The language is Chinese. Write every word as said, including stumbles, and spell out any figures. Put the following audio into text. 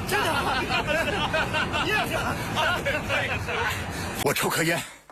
真的，你也是。我抽颗烟。